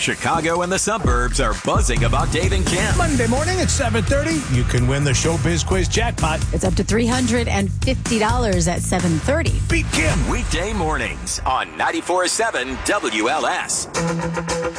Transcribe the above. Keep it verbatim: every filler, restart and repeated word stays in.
Chicago and the suburbs are buzzing about Dave and Kim. Monday morning at seven thirty, you can win the Showbiz Quiz jackpot. It's up to three hundred fifty dollars at seven thirty. Beat Kim. Weekday mornings on ninety-four point seven W L S.